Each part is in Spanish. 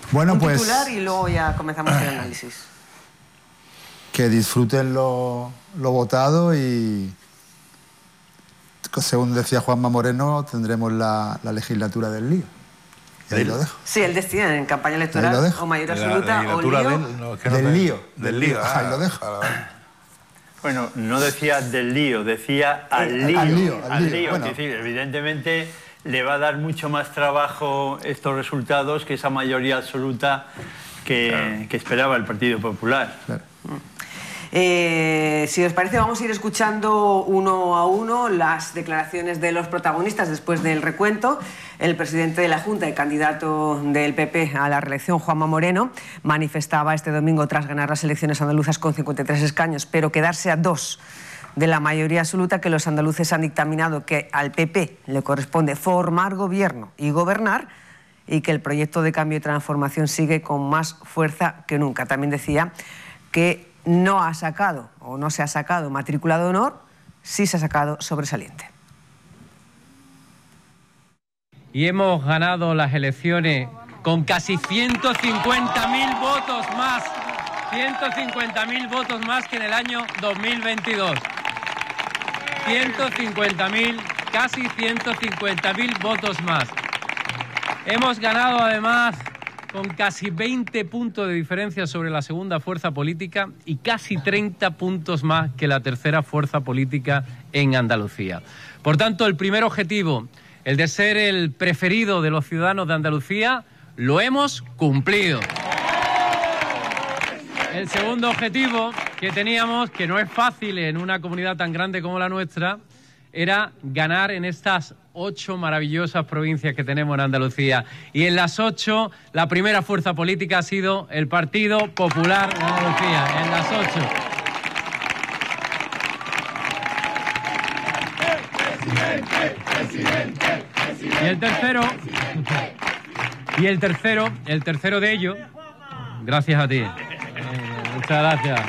Bueno, un pues titular y luego ya comenzamos el análisis. Que disfruten lo votado y, según decía Juanma Moreno, tendremos la legislatura del lío. Y ahí lo dejo. Sí, él decía en campaña electoral o mayoría absoluta o lío. Del lío. Ahí lo dejo. Bueno, no decía del lío, decía al lío. Bueno. Es decir, evidentemente le va a dar mucho más trabajo estos resultados que esa mayoría absoluta que esperaba el Partido Popular. Claro. Si os parece, vamos a ir escuchando uno a uno las declaraciones de los protagonistas después del recuento. El presidente de la Junta y candidato del PP a la reelección, Juanma Moreno, manifestaba este domingo, tras ganar las elecciones andaluzas con 53 escaños, pero quedarse a 2 de la mayoría absoluta, que los andaluces han dictaminado que al PP le corresponde formar gobierno y gobernar, y que el proyecto de cambio y transformación sigue con más fuerza que nunca. También decía que no ha sacado o no se ha sacado matrícula de honor, sí se ha sacado sobresaliente. Y hemos ganado las elecciones con casi 150.000 votos más. 150.000 votos más que en el año 2022. 150.000, casi 150.000 votos más. Hemos ganado además con casi 20 puntos de diferencia sobre la segunda fuerza política y casi 30 puntos más que la tercera fuerza política en Andalucía. Por tanto, el primer objetivo, el de ser el preferido de los ciudadanos de Andalucía, lo hemos cumplido. El segundo objetivo que teníamos, que no es fácil en una comunidad tan grande como la nuestra, era ganar en estas 8 maravillosas provincias que tenemos en Andalucía. Y en las 8, la primera fuerza política ha sido el Partido Popular de Andalucía. En las 8. Y el tercero de ellos, gracias a ti. Muchas gracias.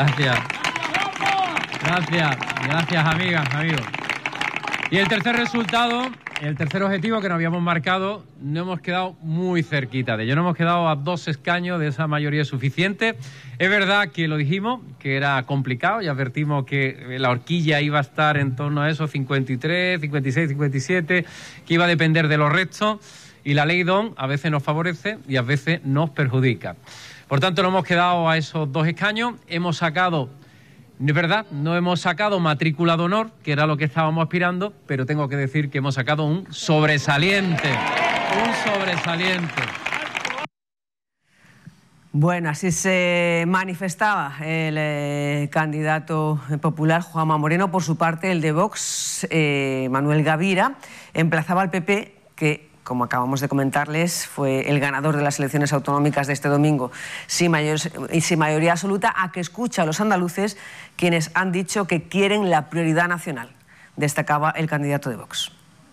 Gracias, amigas, amigos. Y el tercer resultado, el tercer objetivo que nos habíamos marcado, no hemos quedado muy cerquita de ello. No hemos quedado a 2 escaños de esa mayoría suficiente. Es verdad que lo dijimos, que era complicado, y advertimos que la horquilla iba a estar en torno a esos 53, 56, 57, que iba a depender de los restos, y la ley DON a veces nos favorece y a veces nos perjudica. Por tanto, no hemos quedado a esos 2 escaños, hemos sacado... Es verdad, no hemos sacado matrícula de honor, que era lo que estábamos aspirando, pero tengo que decir que hemos sacado un sobresaliente. Un sobresaliente. Bueno, así se manifestaba el candidato popular Juanma Moreno. Por su parte, el de Vox, Manuel Gavira, emplazaba al PP, que, como acabamos de comentarles, fue el ganador de las elecciones autonómicas de este domingo, sin mayoría absoluta, a que escucha a los andaluces, quienes han dicho que quieren la prioridad nacional, destacaba el candidato de Vox.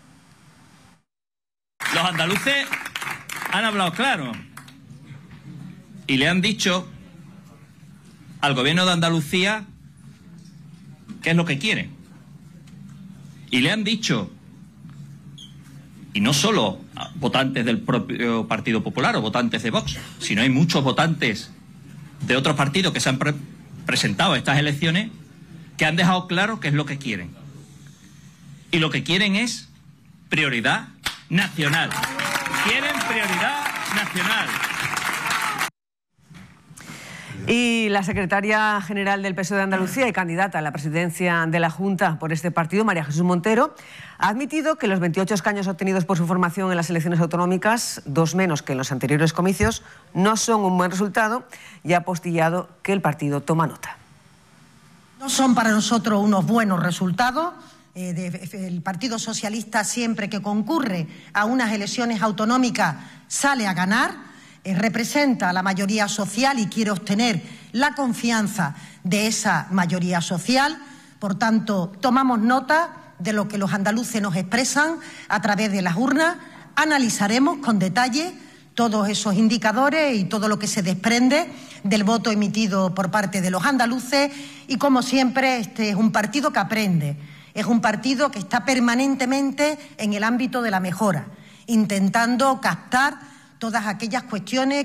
Los andaluces han hablado claro y le han dicho al gobierno de Andalucía qué es lo que quieren. Y le han dicho, y no solo votantes del propio Partido Popular o votantes de Vox, sino hay muchos votantes de otros partidos que se han presentado a estas elecciones, que han dejado claro qué es lo que quieren. Y lo que quieren es prioridad nacional. Quieren prioridad nacional. Y la secretaria general del PSOE de Andalucía y candidata a la presidencia de la Junta por este partido, María Jesús Montero, ha admitido que los 28 escaños obtenidos por su formación en las elecciones autonómicas, 2 menos que en los anteriores comicios, no son un buen resultado, y ha apostillado que el partido toma nota. No son para nosotros unos buenos resultados. El Partido Socialista, siempre que concurre a unas elecciones autonómicas, sale a ganar. Representa a la mayoría social y quiere obtener la confianza de esa mayoría social. Por tanto, tomamos nota de lo que los andaluces nos expresan a través de las urnas. Analizaremos con detalle todos esos indicadores y todo lo que se desprende del voto emitido por parte de los andaluces. Y, como siempre, este es un partido que aprende. Es un partido que está permanentemente en el ámbito de la mejora, intentando captar todas aquellas cuestiones